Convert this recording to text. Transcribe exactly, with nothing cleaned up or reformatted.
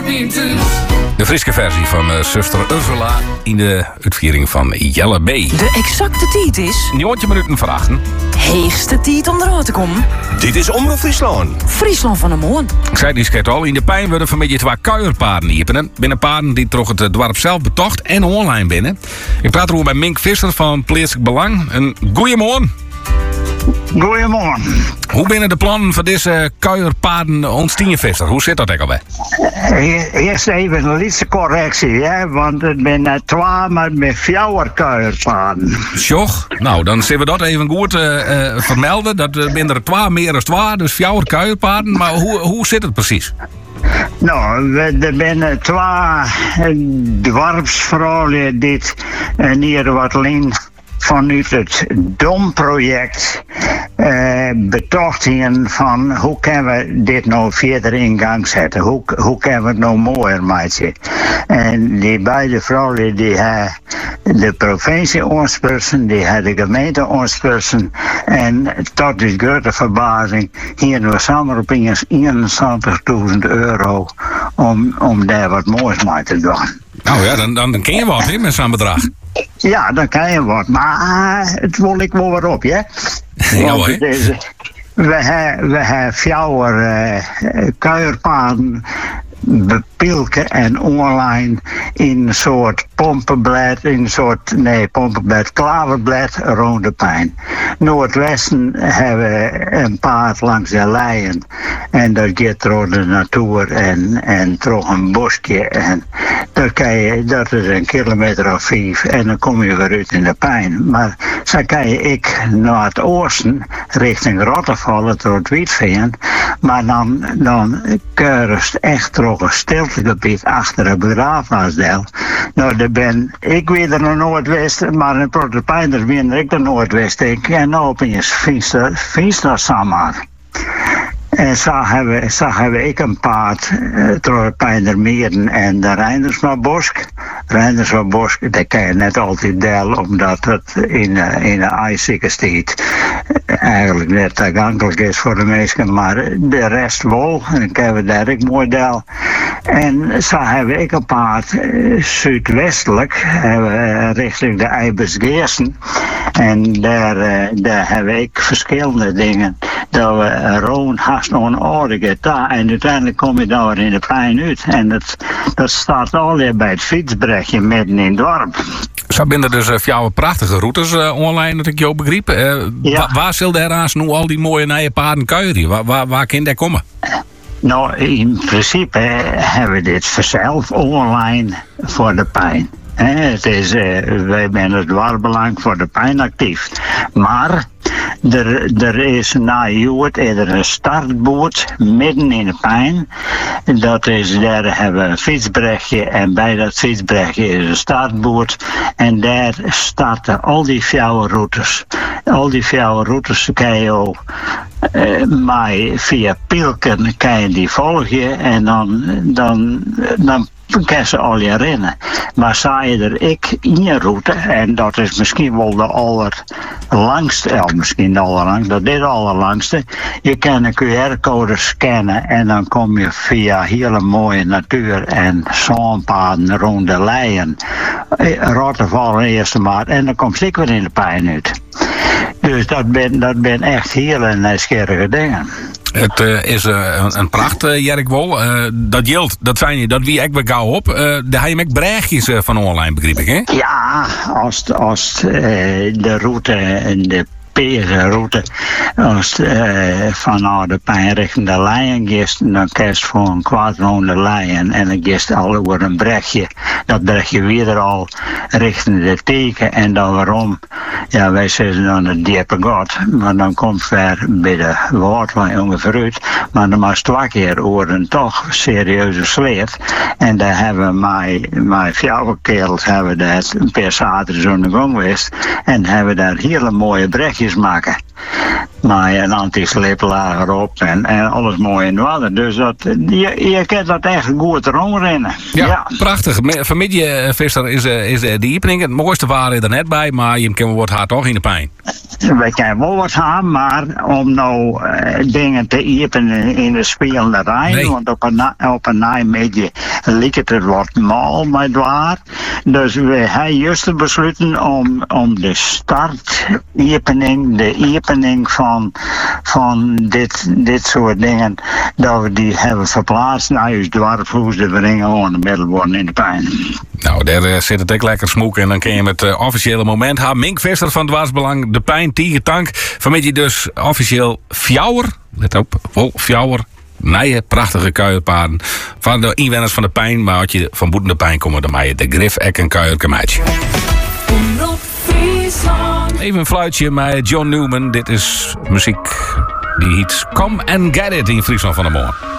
De Friese versie van uh, zuster Ursula in de uitviering van Jelle B. De exacte tijd is... negentien minuten vragen. Heegste tijd om eruit te komen. Dit is Omroep Friesland. Friesland van de Moon. Ik zei die sket al, in de pijn worden vanmiddag twee kuierpaarden hiepenen. Binnen paarden die toch het dorp zelf betocht en online binnen. Ik praat erover met Mink Visser van Plaatselijk Belang. Een goeiemorgen. Goedemorgen. Hoe binnen de plannen voor deze kuierpaarden ontstien, Visser? Hoe zit dat ook alweer? Eerst even een lichte correctie, hè? Want het zijn net twee, maar met vier kuierpaarden. Sjoch, nou dan zullen we dat even goed uh, uh, vermelden. Dat er binnen er twee meer dan twee, dus vier kuierpaarden. Maar hoe, hoe zit het precies? Nou, we, er zijn twee dorpsvrouwen die en hier wat lin vanuit het D O M-project uh, betochtingen van hoe kunnen we dit nou verder in gang zetten? Hoe, hoe kunnen we het nou mooier maken? En die beide vrouwen die hebben de provincie ontspersen, die hebben de gemeente ontspersen. En tot de grote verbazing hier we samen op eenentwintigduizend euro om, om daar wat moois mee te doen. Nou ja, dan, dan ken je wat hè, met zo'n bedrag. Ja, dan kan je wat. Maar het wil ik wel weer op, ja? Ja hoor. Is, we hebben we hebben vier uh, kuierpaden bepilken en online in een soort pompenblad, in een soort, nee, pompenblad, klaverblad rond de pijn. Noordwesten hebben we een paard langs de leien en dat gaat door de natuur en, en door een bosje en dat, kan je, dat is een kilometer of vijf en dan kom je weer uit in de pijn. Maar zo kan je ik naar het oosten richting Rottervallen door het Wietveen, maar dan, dan keurst echt door een stiltegebied achter een begraafplaats. Nou, daar ben ik weer naar Noordwesten, maar in Proterpijnders ben ik naar Noordwesten. En nou opeens fiets dat samen. En zo hebben, zo hebben ik een paard uh, door Pijndermeeren en de Reindersmabosk. Reindersmabosk, dat kan je net altijd delen, omdat het in, uh, in de ijzieke stiet eigenlijk net toegankelijk is voor de meesten, maar de rest wel. En dan kunnen we daar ook mooi deel. En zo heb ik een paard uh, zuidwestelijk, uh, richting de Eibersgeersen. En daar, uh, daar heb ik verschillende dingen. Dat we uh, roon haast nog een orde daar en uiteindelijk kom je daar in de pijn uit. En dat, dat staat alweer bij het fietsbrechtje midden in het dorp. Zo binnen dus uh, jouw prachtige routes uh, online, dat ik jou begreep. Uh, ja. wa- waar zullen heraas nu al die mooie nieuwe paarden kuieren? Waar, waar, waar kan dat komen? Nou, in principe uh, hebben we dit vanzelf online voor de pijn. He, het is, uh, wij zijn het dwarsbelang voor de pijn actief. Maar er, er is na Joet er een startboot midden in de pijn. Dat is, daar hebben we een fietsbrechtje en bij dat fietsbrechtje is een startboot. En daar starten al die vier routes. Al die vier routes kan je ook uh, maar via Pilken kan je die volgen en dan, dan, dan Dan kan ze al je rennen. Maar sta je er ik in je route, en dat is misschien wel de allerlangste, ja, misschien de allerlangste, dat is de allerlangste. Je kan een Q R-code scannen en dan kom je via hele mooie natuur en zandpaden rond de leien. Rottervallen eerste maart en dan komt ik weer in de pijn uit. Dus dat ben, dat ben echt hele nieuwsgierige dingen. Het uh, is uh, een, een pracht, uh, Jerk Wol. Uh, dat geldt, dat zijn je, dat wie ik weer gauw op. Uh, daar heb je met berichtjes uh, van online, begreep ik, hè? Ja, als, als uh, de route en de route als uh, vanuit de pijn richting de leien gist, dan kerst voor een kwart rond de leien en dan gist al over een brechtje. Dat brechtje weer al richting de teken en dan waarom, ja, wij zeggen dan het diepe god, maar dan komt weer bij de woord van ongeveer uit, maar dan was twee keer over een toch serieuze sleet en daar hebben we met, met vier kerels hebben we daar een paar zaterdag zo de gang geweest en hebben we daar hele mooie brechtjes maken. maar een anti-sliplaag erop en, en alles mooi in de water. Dus dat, je, je kan dat echt goed rondrennen. Ja, Ja. prachtig. Me- Vanmiddag, Visser, is, eh, is de diepening. Het mooiste waren er net bij, maar je kan wordt haar toch in de pijn. We kunnen wel wat hebben, maar om nou eh, dingen te iepen in, in de spelerij, Nee. want op een, na- op een nijmiddag liep het er wat mal met waar. Dus we hebben juist besloten om, om de start-iepening, de iepening van, van dit, dit soort dingen, dat we die hebben verplaatst naar ons dwarfhoes, de brengen gewoon de middel worden in de pijn. Nou, daar eh, zit het ook lekker smoek en dan kun je het uh, officiële moment hebben. Mink Visser van Dwarsbelang, de pijn, Tiegetank. Vanmiddag dus officieel fjouwer. Let op, vol fjouwer. Nee, prachtige kuierpaarden. Van de inwoners van de pijn, maar als je van boeten de pijn komt, dan maak je de grif ek een kuierke meidje. Omroep Friesland. Even een fluitje met John Newman. Dit is muziek die heet Come and Get It in Friesland van de Morgen.